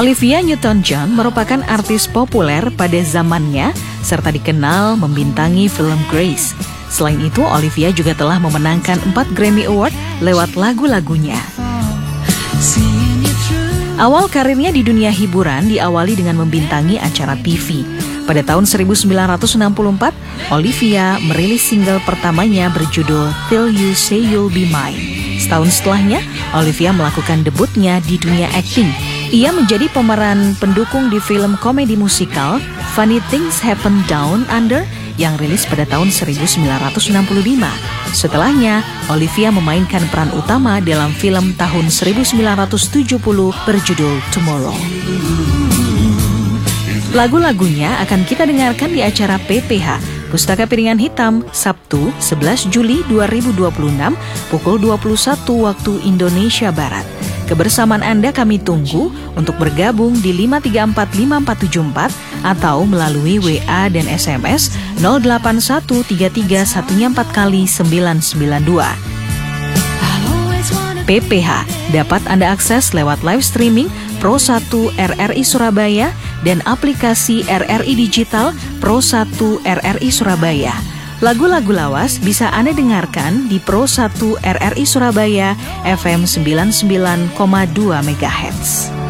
Olivia Newton-John merupakan artis populer pada zamannya serta dikenal membintangi film Grace. Selain itu, Olivia juga telah memenangkan 4 Grammy Award lewat lagu-lagunya. Awal karirnya di dunia hiburan diawali dengan membintangi acara TV. Pada tahun 1964, Olivia merilis single pertamanya berjudul Till You Say You'll Be Mine. Setahun setelahnya, Olivia melakukan debutnya di dunia akting. Ia menjadi pemeran pendukung di film komedi musikal Funny Things Happen Down Under yang rilis pada tahun 1965. Setelahnya, Olivia memainkan peran utama dalam film tahun 1970 berjudul Tomorrow. Lagu-lagunya akan kita dengarkan di acara PPH, Pustaka Piringan Hitam, Sabtu 11 Juli 2026, pukul 21 waktu Indonesia Barat. Kebersamaan Anda kami tunggu untuk bergabung di 5345474 atau melalui WA dan SMS 08133194x992. PPH dapat Anda akses lewat live streaming Pro 1 RRI Surabaya dan aplikasi RRI Digital Pro 1 RRI Surabaya. Lagu-lagu lawas bisa Anda dengarkan di Pro 1 RRI Surabaya FM 99,2 MHz.